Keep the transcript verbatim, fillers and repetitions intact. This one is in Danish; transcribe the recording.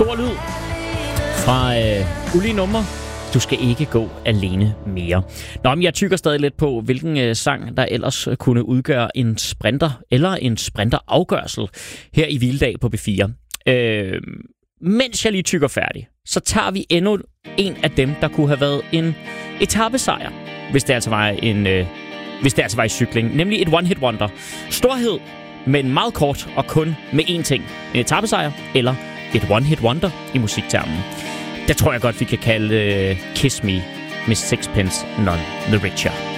Stor lyd fra øh, ulige numre. Du skal ikke gå alene mere. Nå, men jeg tykker stadig lidt på, hvilken øh, sang, der ellers kunne udgøre en sprinter eller en sprinterafgørsel her i Hviledag på B fire. Øh, mens jeg lige tykker færdig, så tager vi endnu en af dem, der kunne have været en etapesejr, hvis det altså var en, øh, hvis det altså var i cykling, nemlig et one-hit wonder. Storhed, men meget kort og kun med én ting. En etapesejr eller et one-hit wonder i musiktermen. Der tror jeg godt, vi kan kalde uh, Kiss Me med Sixpence None the Richer.